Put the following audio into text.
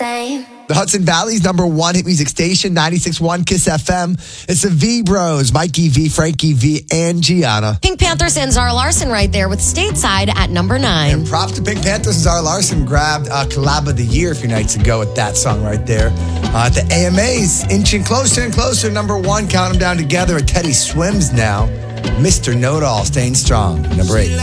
same. The Hudson Valley's number one hit music station, 96.1 Kiss FM. It's the V Bros, Mikey V, Frankie V, and Gianna. Pink Panthers and Zara Larson right there with Stateside at number 9. And props to Pink Panthers and Zara Larson grabbed Collab of the Year a few nights ago with that song right there. The AMAs inching closer and closer. Number one, count them down together. Teddy Swims now. Mr. Know-It-All staying strong. Number 8.